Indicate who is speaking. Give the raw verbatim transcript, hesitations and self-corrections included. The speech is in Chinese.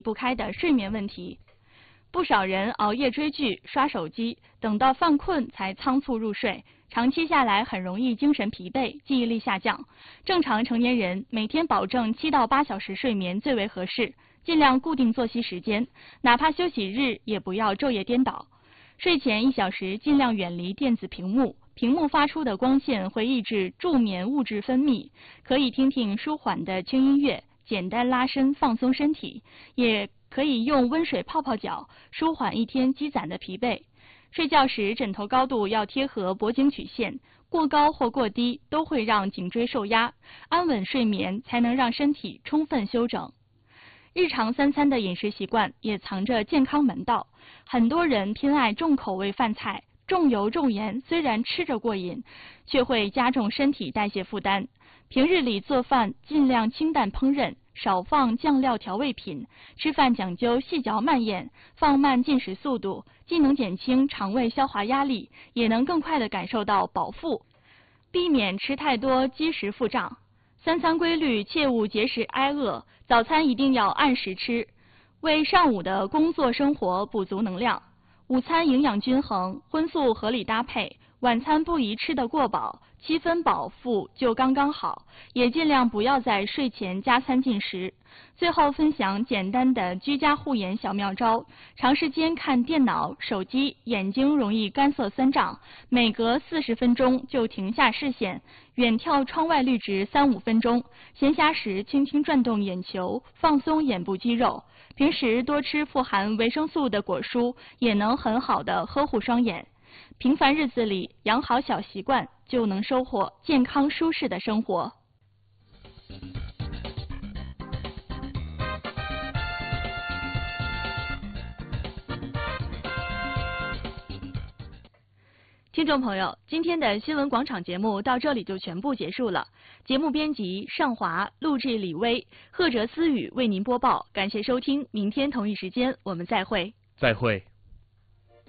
Speaker 1: 不开的睡眠问题。不少人熬夜追剧、刷手机，等到犯困才仓促入睡，长期下来很容易精神疲惫、记忆力下降。正常成年人每天保证七到八小时睡眠最为合适，尽量固定作息时间，哪怕休息日也不要昼夜颠倒。睡前一小时尽量远离电子屏幕，屏幕发出的光线会抑制助眠物质分泌，可以听听舒缓的轻音乐，简单拉伸放松身体，也可以用温水泡泡脚，舒缓一天积攒的疲惫。睡觉时枕头高度要贴合脖颈曲线，过高或过低都会让颈椎受压，安稳睡眠才能让身体充分休整。日常三餐的饮食习惯也藏着健康门道，很多人偏爱重口味饭菜，重油重盐，虽然吃着过瘾，却会加重身体代谢负担。平日里做饭尽量清淡烹饪，少放酱料调味品，吃饭讲究细嚼慢咽，放慢进食速度，既能减轻肠胃消化压力，也能更快地感受到饱腹，避免吃太多积食腹胀。三餐规律，切勿节食挨饿，早餐一定要按时吃，为上午的工作生活补足能量。午餐营养均衡，荤素合理搭配，晚餐不宜吃得过饱，七分饱腹就刚刚好，也尽量不要在睡前加餐进食。最后分享简单的居家护眼小妙招：长时间看电脑、手机，眼睛容易干涩酸胀，每隔四十分钟就停下视线，远眺窗外绿植三五分钟，闲暇时轻轻转动眼球，放松眼部肌肉。平时多吃富含维生素的果蔬，也能很好的呵护双眼。平凡日子里养好小习惯，就能收获健康舒适的生活。听众朋友，今天的新闻广场节目到这里就全部结束了。节目编辑尚华，录制李薇，贺哲思雨为您播报。感谢收听，明天同一时间我们再会。
Speaker 2: 再会。